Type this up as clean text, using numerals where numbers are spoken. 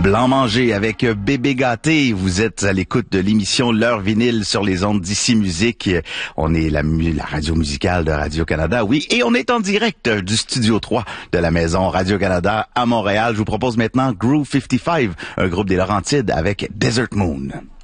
Blanc Manger avec Bébé Gâté. Vous êtes à l'écoute de l'émission L'Heure Vinyle sur les ondes d'Ici Musique. On est la radio musicale de Radio-Canada, oui. Et on est en direct du Studio 3 de la maison Radio-Canada à Montréal. Je vous propose maintenant Groove 55, un groupe des Laurentides avec Desert Moon.